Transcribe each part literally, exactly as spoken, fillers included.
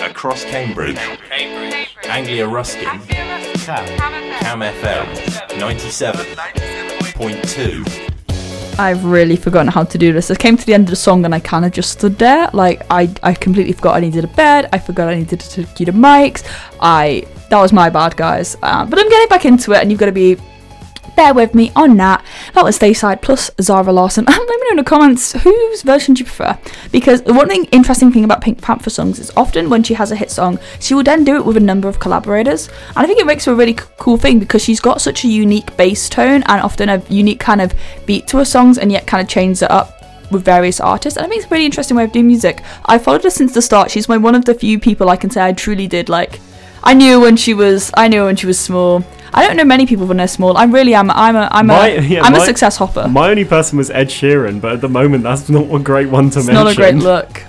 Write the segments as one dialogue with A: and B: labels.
A: across Cambridge, Anglia Ruskin, Cam F M, ninety-seven point two.
B: I've really forgotten how to do this. I came to the end of the song and I kind of just stood there. Like, I, I completely forgot I needed a bed. I forgot I needed to cue the mics. I, that was my bad, guys. Um, but I'm getting back into it, and you've got to be, bear with me on that. That was Dayside plus Zara Larsson. Let me know in the comments, whose version do you prefer? Because the one thing, interesting thing about Pink Panther songs is often when she has a hit song, she will then do it with a number of collaborators. And I think it makes her a really c- cool thing because she's got such a unique bass tone and often a unique kind of beat to her songs, and yet kind of changes it up with various artists. And it makes a really interesting way of doing music. I followed her since the start. She's my, one of the few people I can say I truly did like. I knew when she was, I knew when she was small. I don't know many people when they're small. I really am. I'm a. I'm
C: my,
B: a.
C: Yeah,
B: I'm
C: my,
B: a success hopper.
C: My only person was Ed Sheeran, but at the moment that's not a great one to
B: it's
C: mention.
B: Not a great look.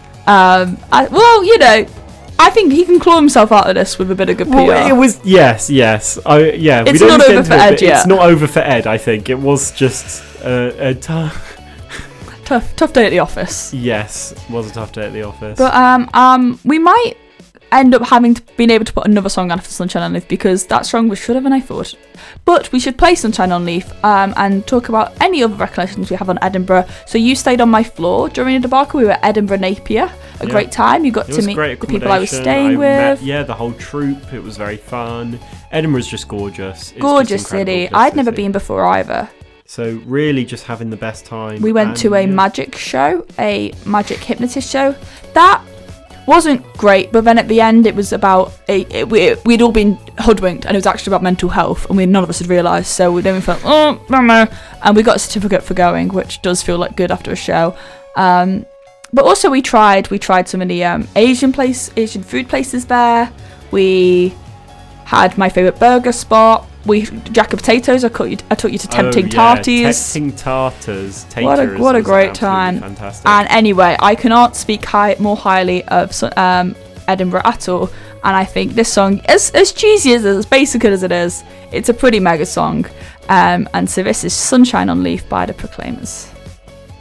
B: Um. I, well, you know, I think he can claw himself out of this with a bit of good P R.
C: Well, it was yes, yes. I yeah.
B: It's
C: we don't
B: not
C: get
B: over
C: into
B: for
C: it,
B: Ed
C: but
B: yet.
C: It's not over for Ed. I think it was just uh, a tough.
B: Tough, tough day at the office.
C: Yes, it was a tough day at the office.
B: But um, um, we might end up having to being able to put another song on after Sunshine on Leaf because that song was shorter than I thought. But we should play Sunshine on Leaf um, and talk about any other recollections we have on Edinburgh. So you stayed on my floor during the debacle. We were at Edinburgh Napier, a
C: Yeah.
B: great time. You got
C: It
B: to
C: was
B: meet
C: great
B: the people I was staying
C: I
B: with.
C: Met, yeah, the whole troupe. It was very fun. Edinburgh's just gorgeous. It's
B: Gorgeous
C: just incredible,
B: city.
C: this
B: I'd never
C: city.
B: been before either.
C: So really just having the best time.
B: We went
C: and,
B: to a
C: yeah.
B: magic show, a magic hypnotist show. That wasn't great, but then at the end it was about a, it, we, we'd all been hoodwinked, and it was actually about mental health, and we none of us had realised. So we then we felt oh, mama, and we got a certificate for going, which does feel like good after a show. Um, but also we tried we tried some of the um, Asian place Asian food places there. We had my favourite burger spot. We Jack of Potatoes. I, caught you, I took you to Tempting
C: oh, yeah.
B: Tarties.
C: Tempting Tartars.
B: What a
C: Taters
B: what a
C: was
B: great
C: absolutely
B: time!
C: Fantastic.
B: And anyway, I cannot speak high, more highly of um, Edinburgh at all. And I think this song, as as cheesy as it is, as basic as it is, it's a pretty mega song. Um, and so this is Sunshine on Leaf by the Proclaimers.